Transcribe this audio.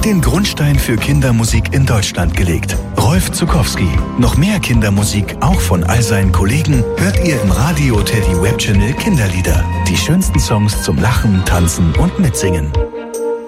den Grundstein für Kindermusik in Deutschland gelegt. Rolf Zuckowski. Noch mehr Kindermusik, auch von all seinen Kollegen, hört ihr im Radio Teddy Web Channel Kinderlieder. Die schönsten Songs zum Lachen, Tanzen und Mitsingen.